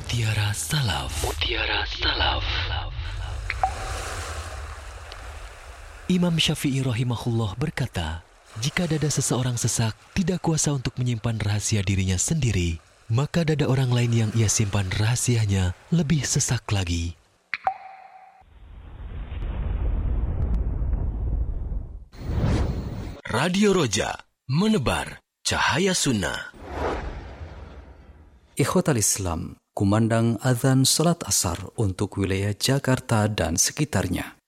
Mutiara Salaf. Mutiara Salaf. Imam Syafi'i rahimahullah berkata, jika dada seseorang sesak, tidak kuasa untuk menyimpan rahasia dirinya sendiri, maka dada orang lain yang ia simpan rahasianya lebih sesak lagi. Radio Roja, menebar cahaya sunnah. Ikhwatal Islam, kumandang azan salat asar untuk wilayah Jakarta dan sekitarnya.